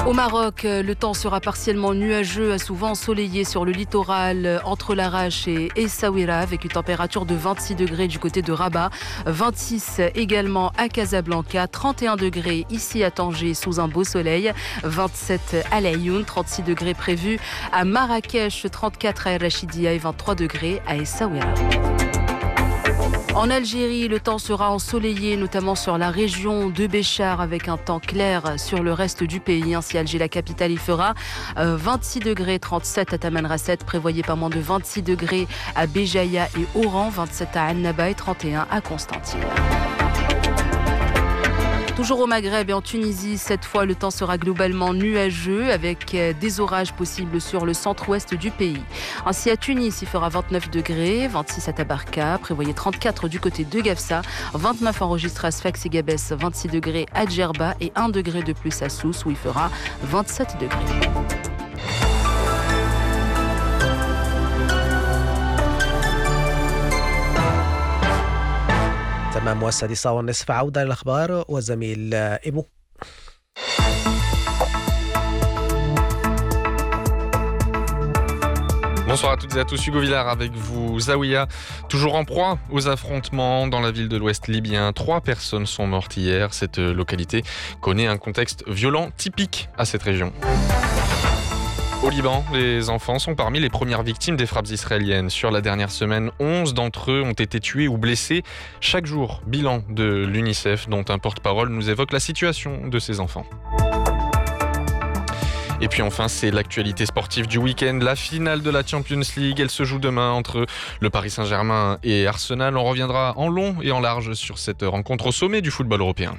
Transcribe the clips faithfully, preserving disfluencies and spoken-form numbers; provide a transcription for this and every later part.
Au Maroc, le temps sera partiellement nuageux, souvent ensoleillé sur le littoral entre Larache et Essaouira, avec une température de vingt-six degrés du côté de Rabat, vingt-six également à Casablanca, trente et un degrés ici à Tanger sous un beau soleil, vingt-sept à Laayoune, trente-six degrés prévus à Marrakech, trente-quatre à El Rachidia et vingt-trois degrés à Essaouira. En Algérie, le temps sera ensoleillé, notamment sur la région de Béchar, avec un temps clair sur le reste du pays. Ainsi, Alger, la capitale, il fera vingt-six degrés, trente-sept à Tamanrasset, prévoyez pas moins de vingt-six degrés à Béjaïa et Oran, vingt-sept à Annaba et trente et un à Constantine. Toujours au Maghreb et en Tunisie, cette fois le temps sera globalement nuageux avec des orages possibles sur le centre-ouest du pays. Ainsi à Tunis, il fera vingt-neuf degrés, vingt-six à Tabarka, prévoyez trente-quatre du côté de Gafsa, vingt-neuf enregistrés à Sfax et Gabès, vingt-six degrés à Djerba et un degré de plus à Sousse où il fera vingt-sept degrés. تمام، والسادسة والنصف عودة للأخبار وزميل إبو. Bonsoir à toutes et à tous, Hugo Villard avec vous. Zawiya, toujours en proie aux affrontements dans la ville de l'Ouest libyen. Trois personnes sont mortes hier. Cette localité connaît un contexte violent typique à cette région. Au Liban, les enfants sont parmi les premières victimes des frappes israéliennes. Sur la dernière semaine, onze d'entre eux ont été tués ou blessés chaque jour. Bilan de l'UNICEF, dont un porte-parole nous évoque la situation de ces enfants. Et puis enfin, c'est l'actualité sportive du week-end. La finale de la Champions League, elle se joue demain entre le Paris Saint-Germain et Arsenal. On reviendra en long et en large sur cette rencontre au sommet du football européen.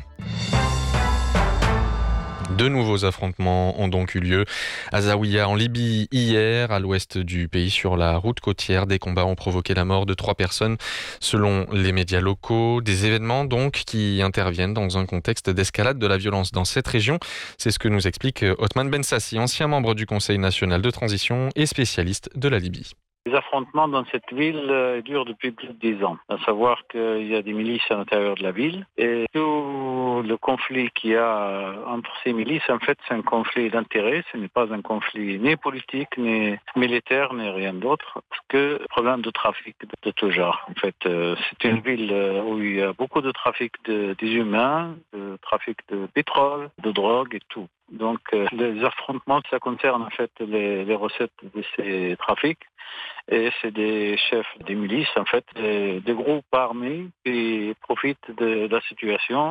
De nouveaux affrontements ont donc eu lieu à Zawiya en Libye hier, à l'ouest du pays sur la route côtière. Des combats ont provoqué la mort de trois personnes selon les médias locaux. Des événements donc qui interviennent dans un contexte d'escalade de la violence dans cette région. C'est ce que nous explique Othman Bensassi, ancien membre du Conseil national de transition et spécialiste de la Libye. Les affrontements dans cette ville euh, durent depuis plus de dix ans. À savoir qu'il y a des milices à l'intérieur de la ville et tout le conflit qu'il y a entre ces milices, en fait, c'est un conflit d'intérêt. Ce n'est pas un conflit ni politique, ni militaire, ni rien d'autre que problème de trafic de, de tout genre. En fait, euh, c'est une ville où il y a beaucoup de trafic de, des humains, de trafic de pétrole, de drogue et tout. Donc, euh, les affrontements, ça concerne en fait les, les recettes de ces trafics. Et c'est des chefs des milices, en fait, des, des groupes armés qui profitent de, de la situation